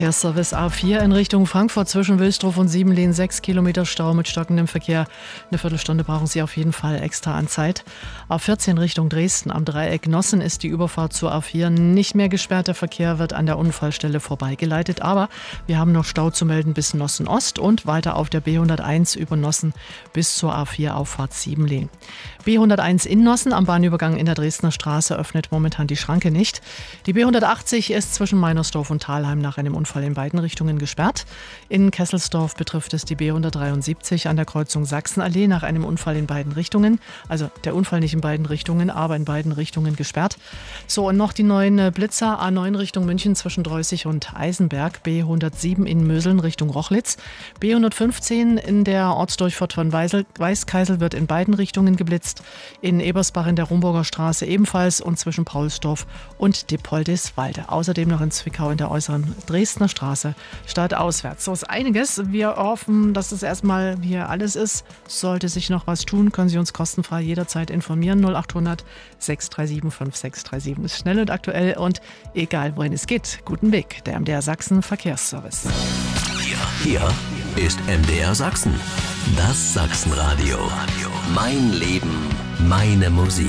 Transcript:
Der Service A4 in Richtung Frankfurt zwischen Wilsdruff und Siebenlehn, 6 Kilometer Stau mit stockendem Verkehr. Eine Viertelstunde brauchen Sie auf jeden Fall extra an Zeit. A14 Richtung Dresden am Dreieck Nossen ist die Überfahrt zur A4 nicht mehr gesperrt. Der Verkehr wird an der Unfallstelle vorbeigeleitet. Aber wir haben noch Stau zu melden bis Nossen Ost und weiter auf der B101 über Nossen bis zur A4 Auffahrt Siebenlehn. B101 in Nossen am Bahnübergang in der Dresdner Straße öffnet momentan die Schranke nicht. Die B180 ist zwischen Meinersdorf und Thalheim nach einem Unfall in beiden Richtungen gesperrt. In Kesselsdorf betrifft es die B173 an der Kreuzung Sachsenallee nach einem Unfall in beiden Richtungen. Also der Unfall nicht in beiden Richtungen, aber in beiden Richtungen gesperrt. So, und noch die neuen Blitzer A9 Richtung München zwischen Dreußig und Eisenberg, B107 in Möseln Richtung Rochlitz, B115 in der Ortsdurchfahrt von Weißkeisel wird in beiden Richtungen geblitzt. In Ebersbach in der Rumburger Straße ebenfalls und zwischen Paulsdorf und Dippoldiswalde. Außerdem noch in Zwickau in der äußeren Dresdner Straße stadtauswärts. So ist einiges. Wir hoffen, dass es erstmal hier alles ist. Sollte sich noch was tun, können Sie uns kostenfrei jederzeit informieren. 0800 637 5637 ist schnell und aktuell und egal wohin es geht. Guten Weg, der MDR Sachsen Verkehrsservice. Hier ist MDR Sachsen. Das Sachsenradio. Mein Leben, meine Musik.